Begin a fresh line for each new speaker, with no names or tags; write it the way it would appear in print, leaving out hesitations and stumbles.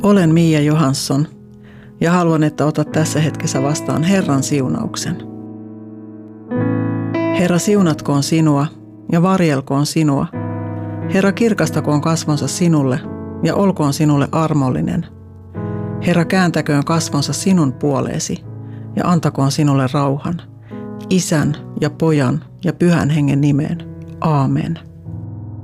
Olen Mia Johansson ja haluan, että otat tässä hetkessä vastaan Herran siunauksen. Herra siunatkoon sinua ja varjelkoon sinua. Herra kirkastakoon kasvonsa sinulle ja olkoon sinulle armollinen. Herra kääntäköön kasvonsa sinun puoleesi ja antakoon sinulle rauhan. Isän ja Pojan ja Pyhän Hengen nimeen. Aamen.